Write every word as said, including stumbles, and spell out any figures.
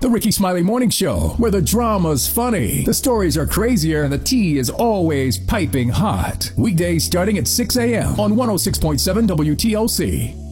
Ricky Smiley Morning Show, where the drama's funny, the stories are crazier, and the tea is always piping hot. Weekdays starting at six a.m. on one oh six point seven W T O C.